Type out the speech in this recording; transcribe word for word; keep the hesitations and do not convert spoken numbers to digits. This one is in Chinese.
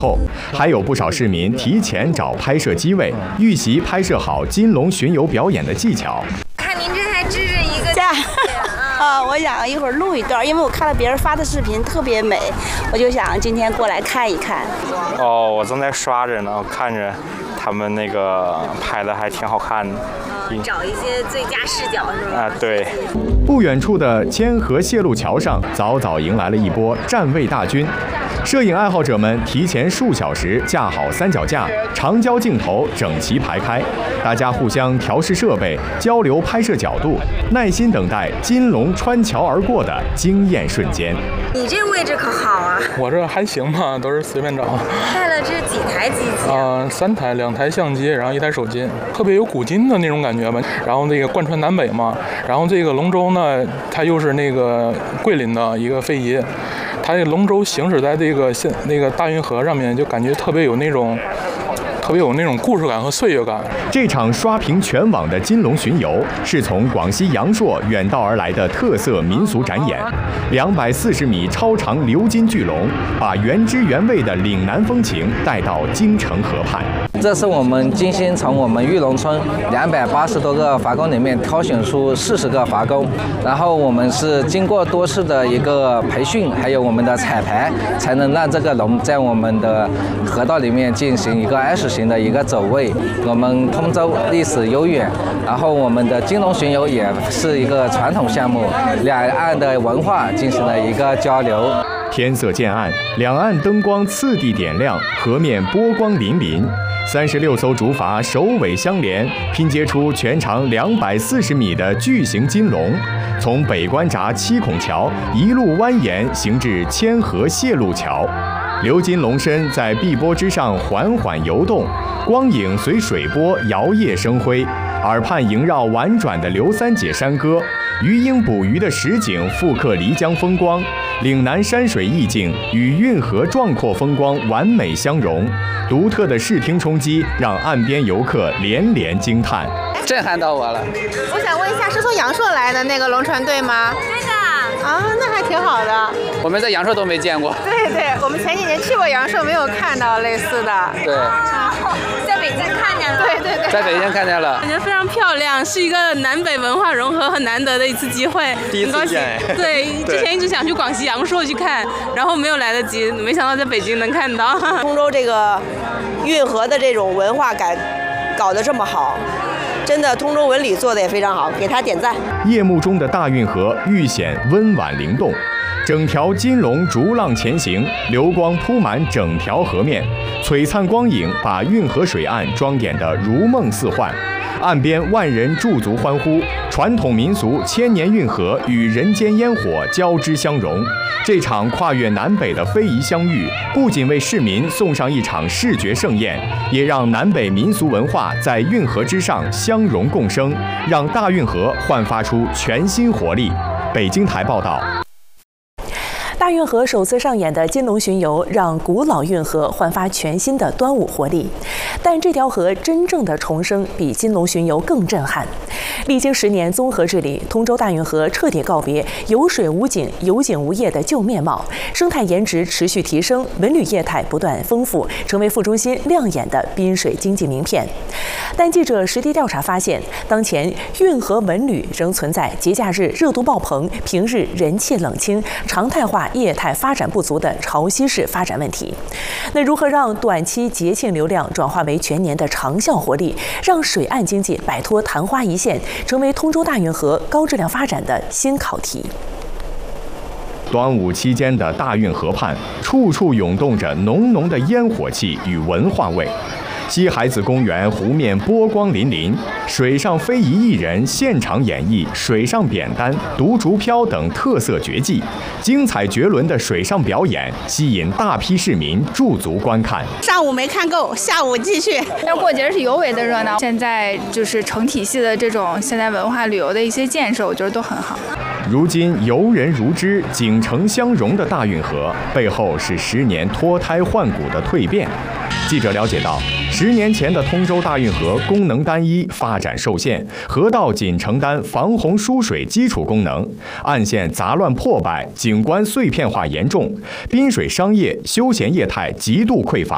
后，还有不少市民提前找拍摄机位，预习拍摄好金龙巡游表演的技巧。 看您这还支着一个架啊，我想一会儿录一段，因为我看了别人发的视频特别美，我就想今天过来看一看。 哦，我正在刷着呢，看着他们那个拍的还挺好看的。 嗯，找一些最佳视角是吧？ 啊，对。 不远处的千河蟹路桥上，早早迎来了一波站位大军。摄影爱好者们提前数小时架好三脚架，长焦镜头整齐排开，大家互相调试设备，交流拍摄角度，耐心等待金龙穿桥而过的惊艳瞬间。 你这位置可好啊！ 我这还行吧，都是随便找。 带了这几台机器？ 呃，三台，两台相机，然后一台手机，特别有古今的那种感觉吧。然后那个贯穿南北嘛，然后这个龙舟呢，它又是那个桂林的一个非遗。它这龙舟行驶在这个现那个大运河上面，就感觉特别有那种，特别有那种故事感和岁月感。 这场刷屏全网的金龙巡游，是从广西阳朔远道而来的特色民俗展演。两百四十米超长鎏金巨龙，把原汁原味的岭南风情带到京城河畔。 这是我们精心从我们玉龙村两百八十多个华工里面挑选出四十个华工，然后我们是经过多次的一个培训，还有我们的彩排，才能让这个龙在我们的河道里面进行一个 S 型的一个走位。我们通州历史悠远，然后我们的金龙巡游也是一个传统项目，两岸的文化进行了一个交流。 天色渐暗，两岸灯光次第点亮，河面波光粼粼。三十六艘竹筏首尾相连，拼接出全长两百四十米的巨型金龙，从北关闸七孔桥一路蜿蜒行至千河蟹路桥。鎏金龙身在碧波之上缓缓游动，光影随水波摇曳生辉，耳畔萦绕婉转的刘三姐山歌，鱼鹰捕鱼的实景复刻漓江风光，岭南山水意境与运河壮阔风光完美相融，独特的视听冲击让岸边游客连连惊叹， 震撼到我了。 我想问一下，是从阳朔来的那个龙船队吗？ 对的。 啊，那还挺好的。 我们在阳朔都没见过。 对对，我们前几年去过阳朔，没有看到类似的。 对。 在北京看见了。 对对对。 在北京看见了。 感觉非常漂亮，是一个南北文化融合很难得的一次机会。 第一次见。 对，之前一直想去广西阳朔去看，然后没有来得及，没想到在北京能看到。 通州这个运河的这种文化感搞得这么好。真的，通州文旅做的也非常好，给他点赞。 夜幕中的大运河愈显温婉灵动，整条金龙逐浪前行，流光铺满整条河面，璀璨光影把运河水岸装点得如梦似幻。岸边万人驻足欢呼，传统民俗千年运河与人间烟火交织相融。这场跨越南北的非遗相遇，不仅为市民送上一场视觉盛宴，也让南北民俗文化在运河之上相融共生，让大运河焕发出全新活力。北京台报道。 大运河首次上演的金龙巡游，让古老运河焕发全新的端午活力。但这条河真正的重生，比金龙巡游更震撼。历经十年综合治理，通州大运河彻底告别有水无景、有景无业的旧面貌，生态颜值持续提升，文旅业态不断丰富，成为副中心亮眼的滨水经济名片。但记者实地调查发现，当前运河文旅仍存在节假日热度爆棚、平日人气冷清、常态化业态发展不足的潮汐式发展问题。那如何让短期节庆流量转化为全年的长效活力，让水岸经济摆脱昙花一现，成为通州大运河高质量发展的新考题？ 端午期间的大运河畔，处处涌动着浓浓的烟火气与文化味。西海子公园湖面波光粼粼，水上非遗艺人现场演绎水上扁担、独竹飘等特色绝技，精彩绝伦的水上表演吸引大批市民驻足观看。 上午没看够，下午继续。 但过节是尤为的热闹。现在就是成体系的这种现代文化旅游的一些建设，我觉得都很好。 如今游人如织、景城相融的大运河，背后是十年脱胎换骨的蜕变。记者了解到，十年前的通州大运河功能单一，发展受限，河道仅承担防洪疏水基础功能，岸线杂乱破败，景观碎片化严重，滨水商业休闲业态极度匮乏。